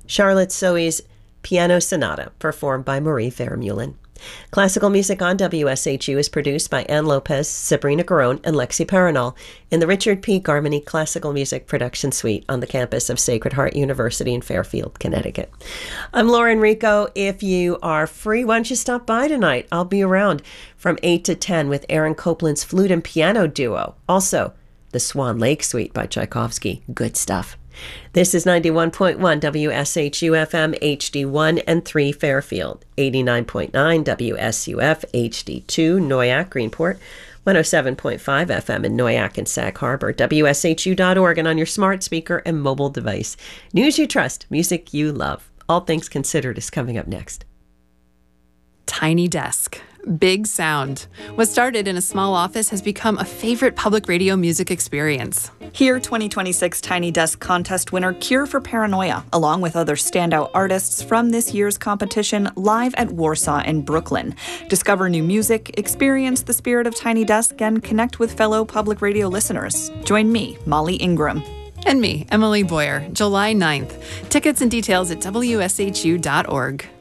Charlotte Soe's Piano Sonata, performed by Marie Vermeulen. Classical music on WSHU is produced by Ann Lopez, Sabrina Garone, and Lexi Paranol in the Richard P. Garmany Classical Music Production Suite on the campus of Sacred Heart University in Fairfield, Connecticut. I'm Lauren Rico. If you are free, why don't you stop by tonight? I'll be around from 8 to 10 with Aaron Copland's flute and piano duo. Also, the Swan Lake Suite by Tchaikovsky. Good stuff. This is 91.1 WSHU FM HD1 and 3 Fairfield, 89.9 WSUF HD2 Noyak Greenport, 107.5 FM in Noyak and Sag Harbor, WSHU.org, and on your smart speaker and mobile device. News you trust, music you love. All Things Considered is coming up next. Tiny desk. Big sound. What started in a small office has become a favorite public radio music experience. Hear 2026 Tiny Desk Contest winner Cure for Paranoia, along with other standout artists from this year's competition, live at Warsaw and Brooklyn. Discover new music, experience the spirit of Tiny Desk, and connect with fellow public radio listeners. Join me, Molly Ingram. And me, Emily Boyer, July 9th. Tickets and details at WSHU.org.